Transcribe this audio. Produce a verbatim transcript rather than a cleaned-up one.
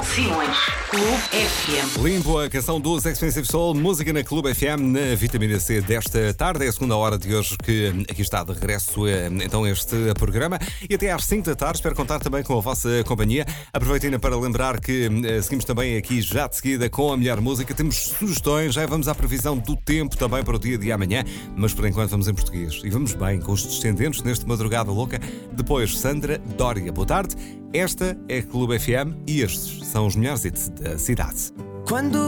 Simões, Clube F M. Limpo, a canção dos Expensive Soul, música na Clube F M, na Vitamina C desta tarde. É a segunda hora de hoje que aqui está de regresso então este programa. E até às cinco da tarde espero contar também com a vossa companhia. Aproveito ainda para lembrar que uh, seguimos também aqui já de seguida com a melhor música. Temos sugestões, já vamos à previsão do tempo também para o dia de amanhã. Mas por enquanto vamos em português. E vamos bem com os descendentes neste Madrugada Louca. Depois Sandra Dória. Boa tarde. Esta é a Clube F M e estes são os melhores hits da cidade. Quando